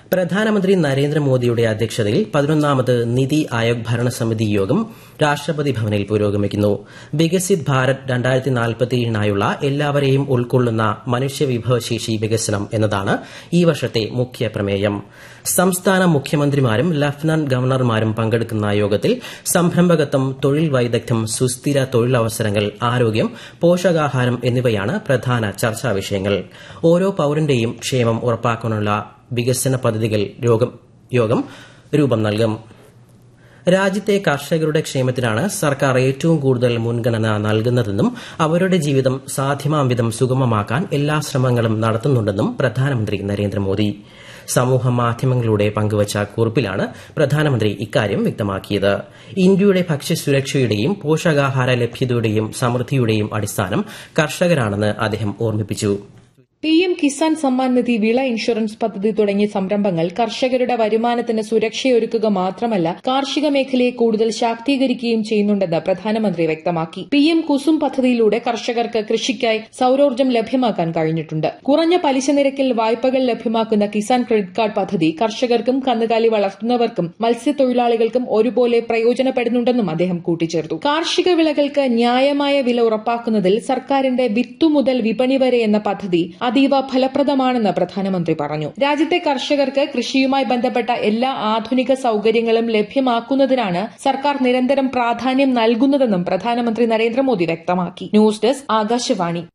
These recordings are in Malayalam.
പ്രധാനമന്ത്രി നരേന്ദ്രമോദിയുടെ അധ്യക്ഷതയിൽ 11ാമത് നിതി ആയോഗ് ഭരണസമിതി യോഗം രാഷ്ട്രപതി ഭവനിൽ പുരോഗമിക്കുന്നു. വികസിത് ഭാരത് 2047നായുള്ള എല്ലാവരെയും ഉൾക്കൊള്ളുന്ന മനുഷ്യവിഭവശേഷി വികസനം എന്നതാണ് ഈ വർഷത്തെ മുഖ്യ പ്രമേയം. സംസ്ഥാന മുഖ്യമന്ത്രിമാരും ലഫ്റ്റനന്റ് ഗവർണർമാരും പങ്കെടുക്കുന്ന യോഗത്തിൽ സംരംഭകത്വം, തൊഴിൽ വൈദഗ്ധ്യം, സുസ്ഥിര തൊഴിലവസരങ്ങൾ, ആരോഗ്യം, പോഷകാഹാരം എന്നിവയാണ് പ്രധാന ചർച്ചാ വിഷയങ്ങൾ. ഓരോ പൌരന്റെയും ക്ഷേമം ഉറപ്പാക്കാനുള്ള വികസന പദ്ധതികൾ യോഗം രൂപം നൽകും. രാജ്യത്തെ കർഷകരുടെ ക്ഷേമത്തിനാണ് സർക്കാർ ഏറ്റവും കൂടുതൽ മുൻഗണന നൽകുന്നതെന്നും അവരുടെ ജീവിതം സാധ്യമാംവിധം സുഗമമാക്കാൻ എല്ലാ ശ്രമങ്ങളും നടത്തുന്നുണ്ടെന്നും പ്രധാനമന്ത്രി നരേന്ദ്രമോദി സമൂഹമാധ്യമങ്ങളിലൂടെ പങ്കുവച്ച കുറിപ്പിലാണ് പ്രധാനമന്ത്രി ഇക്കാര്യം വ്യക്തമാക്കിയത്. ഇന്ത്യയുടെ ഭക്ഷ്യസുരക്ഷയുടെയും പോഷകാഹാര ലഭ്യതയുടെയും സമൃദ്ധിയുടെയും അടിസ്ഥാനം കർഷകരാണെന്ന് അദ്ദേഹം ഓർമ്മിപ്പിച്ചു. PM കിസാൻ സമ്മാൻ നിധി, വിള ഇൻഷുറൻസ് പദ്ധതി തുടങ്ങിയ സംരംഭങ്ങൾ കർഷകരുടെ വരുമാനത്തിന് സുരക്ഷയൊരുക്കുക മാത്രമല്ല കാർഷിക മേഖലയെ കൂടുതൽ ശാക്തീകരിക്കുകയും ചെയ്യുന്നുണ്ടെന്ന് പ്രധാനമന്ത്രി വ്യക്തമാക്കി. PM കുസും പദ്ധതിയിലൂടെ കർഷകർക്ക് കൃഷിക്കായി സൌരോർജ്ജം ലഭ്യമാക്കാൻ കഴിഞ്ഞിട്ടുണ്ട്. കുറഞ്ഞ പലിശ നിരക്കിൽ വായ്പകൾ ലഭ്യമാക്കുന്ന കിസാൻ ക്രെഡിറ്റ് കാർഡ് പദ്ധതി കർഷകർക്കും കന്നുകാലി വളർത്തുന്നവർക്കും മത്സ്യത്തൊഴിലാളികൾക്കും ഒരുപോലെ പ്രയോജനപ്പെടുന്നുണ്ടെന്നും അദ്ദേഹം കൂട്ടിച്ചേർത്തു. കാർഷിക വിളകൾക്ക് ന്യായമായ വില ഉറപ്പാക്കുന്നതിൽ സർക്കാരിന്റെ വിത്തു മുതൽ വിപണി വരെ എന്ന പദ്ധതി അതീവ ഫലപ്രദമാണെന്ന് പ്രധാനമന്ത്രി പറഞ്ഞു. രാജ്യത്തെ കർഷകർക്ക് കൃഷിയുമായി ബന്ധപ്പെട്ട എല്ലാ ആധുനിക സൌകര്യങ്ങളും ലഭ്യമാക്കുന്നതിനാണ് സർക്കാർ നിരന്തരം പ്രാധാന്യം നൽകുന്നതെന്നും പ്രധാനമന്ത്രി നരേന്ദ്രമോദി വ്യക്തമാക്കി. News desk, Akashvani.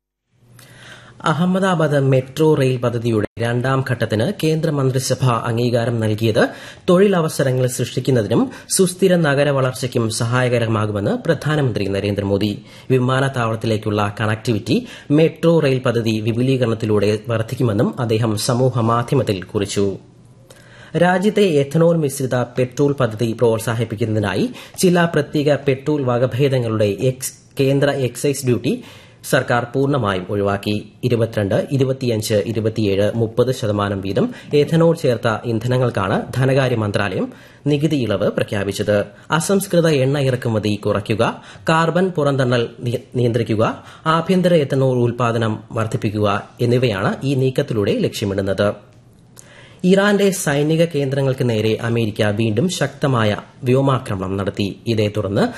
Ahmedabad metro rail പദ്ധതിയുടെ 2ാം ഘട്ടത്തിന് കേന്ദ്രമന്ത്രിസഭ അംഗീകാരം നൽകിയത് തൊഴിലവസരങ്ങൾ സൃഷ്ടിക്കുന്നതിനും സുസ്ഥിര നഗര വളർച്ചയ്ക്കും സഹായകരമാകുമെന്ന് പ്രധാനമന്ത്രി നരേന്ദ്രമോദി. വിമാനത്താവളത്തിലേക്കുള്ള കണക്ടിവിറ്റി മെട്രോ റെയിൽ പദ്ധതി വിപുലീകരണത്തിലൂടെ വർദ്ധിക്കുമെന്നും അദ്ദേഹം സമൂഹമാധ്യമത്തിൽ കുറിച്ചു. രാജ്യത്തെ എഥനോൾ മിശ്രിത പെട്രോൾ പദ്ധതി പ്രോത്സാഹിപ്പിക്കുന്നതിനായി ചില പ്രത്യേക പെട്രോൾ വകഭേദങ്ങളുടെ കേന്ദ്ര എക്സൈസ് ഡ്യൂട്ടി സർക്കാർ പൂർണ്ണമായും ഒഴിവാക്കി. 22, 25, 27, 30% വീതം എഥനോൾ ചേർത്ത ഇന്ധനങ്ങൾക്കാണ് ധനകാര്യ മന്ത്രാലയം നികുതി ഇളവ് പ്രഖ്യാപിച്ചത്. അസംസ്കൃത എണ്ണ ഇറക്കുമതി കുറയ്ക്കുക, കാർബൺ പുറന്തള്ളൽ നിയന്ത്രിക്കുക, ആഭ്യന്തര എഥനോൾ ഉൽപാദനം വർദ്ധിപ്പിക്കുക എന്നിവയാണ് ഈ നീക്കത്തിലൂടെ ലക്ഷ്യമിടുന്നത്. ഇറാന്റെ സൈനിക കേന്ദ്രങ്ങൾക്ക് നേരെ അമേരിക്ക വീണ്ടും ശക്തമായ വ്യോമാക്രമണം നടത്തി. ഇതേ തുടർന്ന്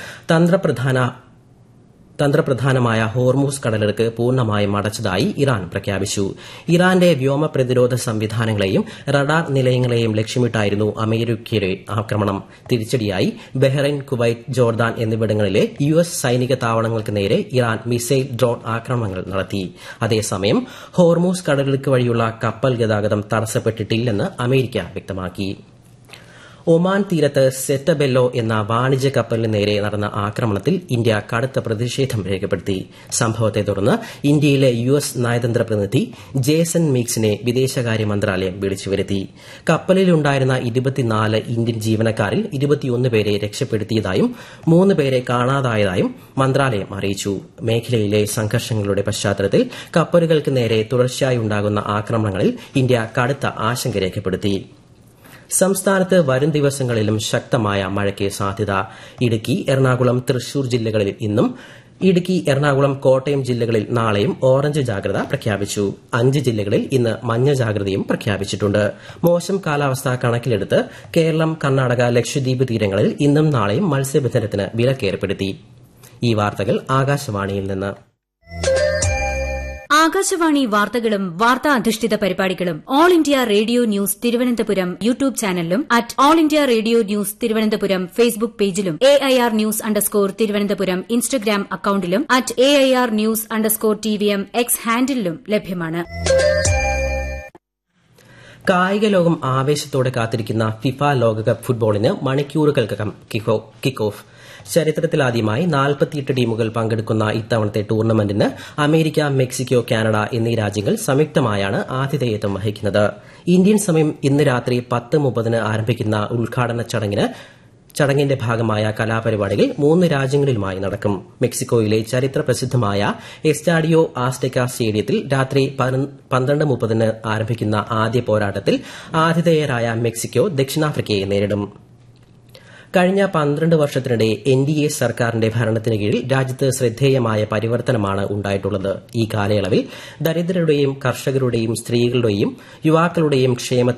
തന്ത്രപ്രധാനമായ ഹോർമൂസ് കടലിടുക്ക് പൂർണ്ണമായും അടച്ചതായി ഇറാൻ പ്രഖ്യാപിച്ചു. ഇറാന്റെ വ്യോമ പ്രതിരോധ സംവിധാനങ്ങളെയും റഡാർ നിലയങ്ങളെയും ലക്ഷ്യമിട്ടായിരുന്നു അമേരിക്കയുടെ ആക്രമണം. തിരിച്ചടിയായി ബഹ്റൈൻ, കുവൈറ്റ്, ജോർദാൻ എന്നിവിടങ്ങളിലെ US സൈനിക താവളങ്ങൾക്ക് നേരെ ഇറാൻ മിസൈൽ, ഡ്രോൺ ആക്രമണങ്ങൾ നടത്തി. അതേസമയം ഹോർമൂസ് കടലിടുക്ക് വഴിയുള്ള കപ്പൽ ഗതാഗതം തടസ്സപ്പെട്ടിട്ടില്ലെന്ന് അമേരിക്ക വ്യക്തമാക്കി. ഒമാൻ തീരത്ത് സെറ്റബെല്ലോ എന്ന വാണിജ്യ കപ്പലിന് നേരെ നടന്ന ആക്രമണത്തിൽ ഇന്ത്യ കടുത്ത പ്രതിഷേധം രേഖപ്പെടുത്തി. സംഭവത്തെ തുടർന്ന് ഇന്ത്യയിലെ US നയതന്ത്ര പ്രതിനിധി ജേസൺ മീക്സിനെ വിദേശകാര്യ മന്ത്രാലയം വിളിച്ചുവരുത്തി. കപ്പലിലുണ്ടായിരുന്ന 24 ഇന്ത്യൻ ജീവനക്കാരിൽ 21 പേരെ രക്ഷപ്പെടുത്തിയതായും 3 പേരെ കാണാതായതായും മന്ത്രാലയം അറിയിച്ചു. മേഖലയിലെ സംഘർഷങ്ങളുടെ പശ്ചാത്തലത്തിൽ കപ്പലുകൾക്ക് നേരെ തുടർച്ചയായി ഉണ്ടാകുന്ന ആക്രമണങ്ങളിൽ ഇന്ത്യ കടുത്ത ആശങ്ക രേഖപ്പെടുത്തി. സംസ്ഥാനത്ത് വരും ദിവസങ്ങളിലും ശക്തമായ മഴയ്ക്ക് സാധ്യത. ഇടുക്കി, എറണാകുളം, തൃശൂർ ജില്ലകളിൽ ഇന്നും, ഇടുക്കി, എറണാകുളം, കോട്ടയം ജില്ലകളിൽ നാളെയും ഓറഞ്ച് ജാഗ്രത പ്രഖ്യാപിച്ചു. 5 ജില്ലകളിൽ ഇന്ന് മഞ്ഞ ജാഗ്രതയും പ്രഖ്യാപിച്ചിട്ടുണ്ട്. മോശം കാലാവസ്ഥ കണക്കിലെടുത്ത് കേരളം, കർണാടക, ലക്ഷദ്വീപ് തീരങ്ങളിൽ ഇന്നും നാളെയും മത്സ്യബന്ധനത്തിന് വിലക്കേർപ്പെടുത്തി. ഈ വാർത്തകൾ ആകാശവാണിയിൽ നിന്ന്. ആകാശവാണി വാർത്തകളും വാർത്താ അധിഷ്ഠിത പരിപാടികളും all India radio news Thiruvananthapuram YouTube ചാനലിലും all India radio news Thiruvananthapuram Facebook പേജിലും AIR ന്യൂസ് _ ഇൻസ്റ്റഗ്രാം അക്കൌണ്ടിലും AIR ന്യൂസ് _ X ഹാൻഡിലും ലഭ്യമാണ്. കായിക ലോകം ആവേശത്തോടെ കാത്തിരിക്കുന്ന ഫിഫ ലോകകപ്പ് ഫുട്ബോളിന് മണിക്കൂറുകൾക്കകം കിക്ക് ഓഫ്. ചരിത്രത്തിലാദ്യമായി 48 ടീമുകൾ പങ്കെടുക്കുന്ന ഇത്തവണത്തെ ടൂർണമെന്റിന് അമേരിക്ക, മെക്സിക്കോ, കാനഡ എന്നീ രാജ്യങ്ങൾ സംയുക്തമായാണ് ആതിഥേയത്വം വഹിക്കുന്നത്. ഇന്ത്യൻ സമയം ഇന്ന് രാത്രി 10:30 ആരംഭിക്കുന്ന ഉദ്ഘാടന ചടങ്ങിന്റെ ഭാഗമായ കലാപരിപാടികൾ 3 രാജ്യങ്ങളിലുമായി നടക്കും. മെക്സിക്കോയിലെ ചരിത്ര പ്രസിദ്ധമായ എസ്റ്റാഡിയോ ആസ്ടെക്ക സ്റ്റേഡിയത്തിൽ രാത്രി 12:30 ആരംഭിക്കുന്ന ആദ്യ പോരാട്ടത്തിൽ ആതിഥേയരായ മെക്സിക്കോ ദക്ഷിണാഫ്രിക്കയെ നേരിടും. കഴിഞ്ഞ 12 വർഷത്തിനിടെ NDA സർക്കാരിന്റെ ഭരണത്തിന് കീഴിൽ രാജ്യത്ത് ശ്രദ്ധേയമായ പരിവർത്തനമാണ് ഉണ്ടായിട്ടുള്ളത്. ഈ കാലയളവിൽ ദരിദ്രരുടെയും കർഷകരുടെയും സ്ത്രീകളുടെയും യുവാക്കളുടെയും ക്ഷേമ